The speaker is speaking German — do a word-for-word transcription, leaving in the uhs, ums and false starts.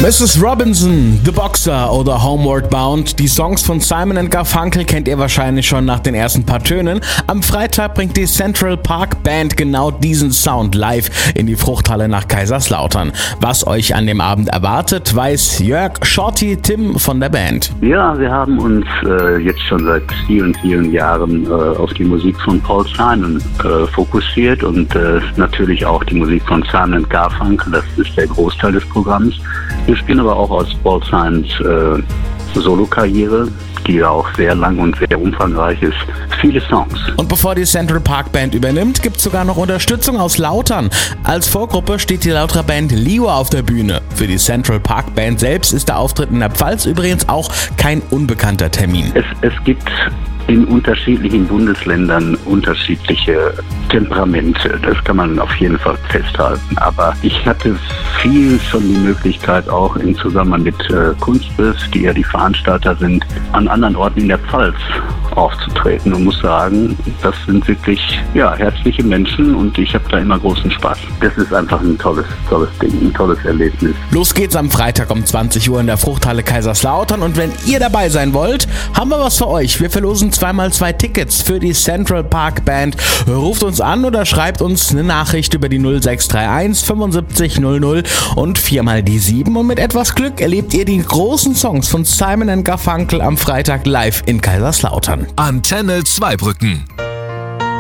Missus Robinson, The Boxer oder Homeward Bound. Die Songs von Simon and Garfunkel kennt ihr wahrscheinlich schon nach den ersten paar Tönen. Am Freitag bringt die Central Park Band genau diesen Sound live in die Fruchthalle nach Kaiserslautern. Was euch an dem Abend erwartet, weiß Jörg Shorty Tim von der Band. Ja, wir haben uns äh, jetzt schon seit vielen, vielen Jahren äh, auf die Musik von Paul Simon äh, fokussiert und äh, natürlich auch die Musik von Simon and Garfunkel. Das ist der Großteil des Programms. Wir spielen aber auch aus Paul Simons äh, Solo-Karriere, die ja auch sehr lang und sehr umfangreich ist, viele Songs. Und bevor die Central Park Band übernimmt, gibt es sogar noch Unterstützung aus Lautern. Als Vorgruppe steht die Lauterer Band Lio auf der Bühne. Für die Central Park Band selbst ist der Auftritt in der Pfalz übrigens auch kein unbekannter Termin. Es, es gibt in unterschiedlichen Bundesländern unterschiedliche Temperamente. Das kann man auf jeden Fall festhalten. Aber ich hatte viel schon die Möglichkeit, auch im Zusammenhang mit äh, Kunstbiss, die ja die Veranstalter sind, an anderen Orten in der Pfalz aufzutreten und muss sagen, das sind wirklich ja, herzliche Menschen und ich habe da immer großen Spaß. Das ist einfach ein tolles, tolles Ding, ein tolles Erlebnis. Los geht's am Freitag um zwanzig Uhr in der Fruchthalle Kaiserslautern und wenn ihr dabei sein wollt, haben wir was für euch. Wir verlosen zweimal zwei Tickets für die Central Park Band. Ruft uns an oder schreibt uns eine Nachricht über die null sechs drei eins fünfundsiebzig null null und viermal die sieben und mit etwas Glück erlebt ihr die großen Songs von Simon and Garfunkel am Freitag live in Kaiserslautern. Antenne Zweibrücken.